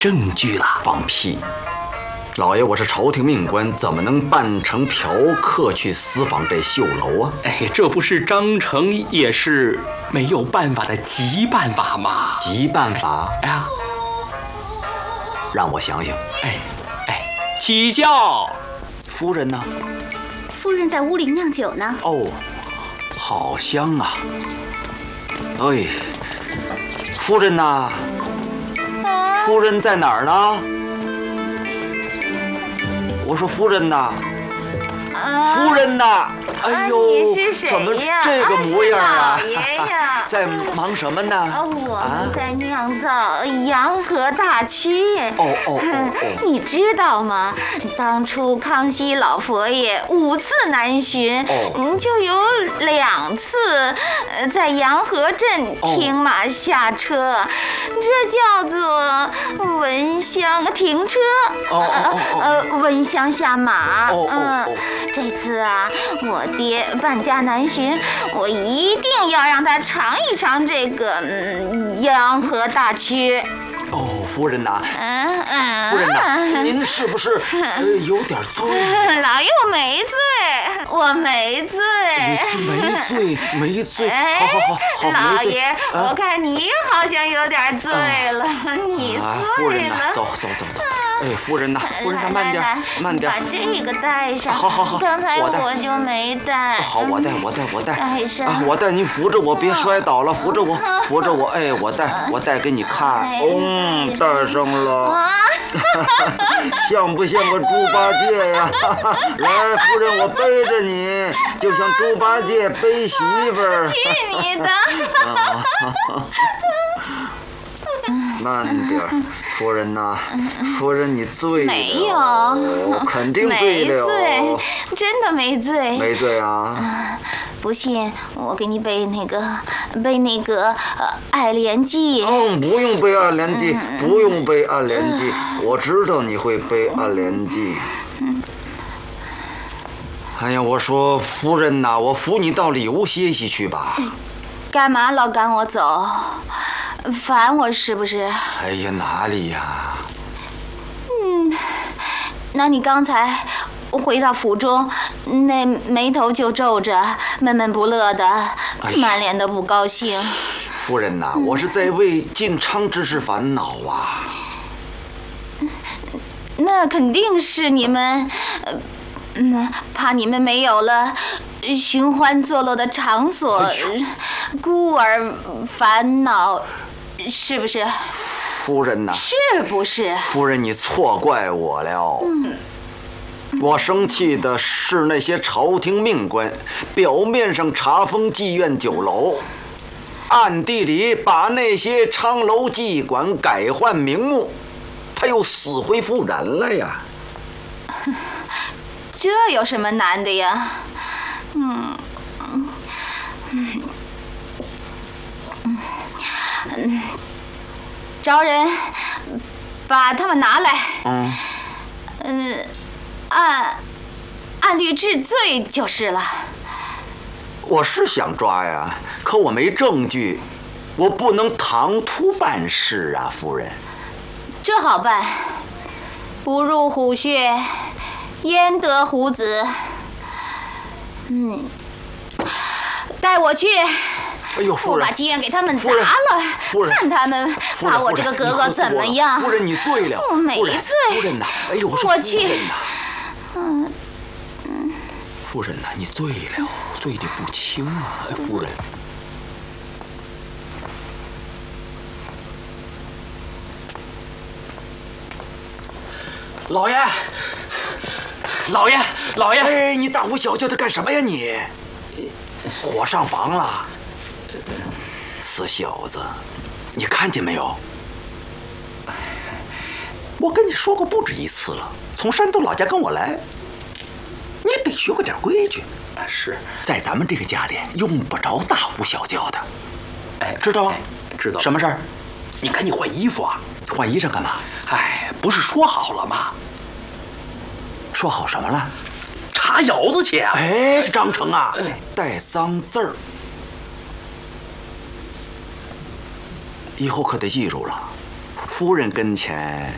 证据了。 放屁！老爷，我是朝廷命官，怎么能扮成嫖客去私访这绣楼啊？ 哎，这不是章程也是没有办法的急办法吗？ 急办法？ 哎呀， 让我想想。 起轿。 夫人呢？ 夫人在屋里酿酒呢。 哦，好香啊！哎，夫人呐，夫人在哪儿呢？我说夫人呐，夫人呐！哎呦， 你是谁呀？ 怎么这个模样啊？ 老爷呀， 在忙什么呢？ 我们在酿造洋河大曲。你知道吗？当初康熙老佛爷5次南巡，就有2次在洋河镇停马下车，这叫做闻香停车。闻香下马。这次啊，我爹半家南巡，我一定要让他尝一尝这个洋河大曲。 夫人呐，夫人呐，您是不是有点醉？ 老爷，我没醉，我没醉。 你没醉。好， 老爷，我看你好像有点醉了，你夫人呐， 醉了。 走。夫人呐，慢点。 把这个带上。 好， 刚才我就没带。 好，我带。 带上。 我带，你扶着我，别摔倒了，扶着我。哎，我带给你看。带上了。像不像个猪八戒呀？来，夫人，我背着你，就像猪八戒背媳妇儿。 去你的！ 慢点，夫人呐，夫人你醉了？ 没有， 肯定醉了。 没醉，真的没醉。 没醉啊？ 不信，我给你背那个《爱莲记》。 不用背《爱莲记》，不用背《爱莲记》，我知道你会背《爱莲记》。哎呀，我说夫人呐，我扶你到里屋歇息去吧。 干嘛老赶我走？烦我是不是？ 哎呀，哪里呀？ 那你刚才回到府中，那眉头就皱着，闷闷不乐的，满脸的不高兴。 夫人呐，我是在为晋昌之事烦恼啊。 那肯定是你们，怕你们没有了寻欢作乐的场所，故而烦恼，是不是？ 夫人呐， 是不是？ 夫人，你错怪我了。我生气的是那些朝廷命官，表面上查封妓院酒楼，暗地里把那些昌楼妓馆改换名目，他又死灰复燃了呀。 这有什么难的呀？找人把他们拿来。按律治罪就是了。 我是想抓呀，可我没证据，我不能唐突办事啊，夫人。 这好办，不入虎穴，焉得虎子？带我去。 哎呦，夫人！ 我把妓院给他们砸了，看他们把我这个格格怎么样？ 夫人，你醉了。 我没醉。 夫人呐，哎呦， 我去。 夫人呐，你醉了，醉得不轻啊，夫人。 老爷！ 哎，你大呼小叫的干什么呀你？火上房了！死小子，你看见没有？我跟你说过不止1次了，从山东老家跟我来，你得学会点规矩。 是， 在咱们这个家里用不着大呼小叫的。知道吗？ 知道。 什么事儿？你赶紧换衣服啊！换衣裳干嘛？ 不是说好了吗？ 说好什么了？ 查窑子去啊！ 张成啊，带脏字儿，以后可得记住了。夫人跟前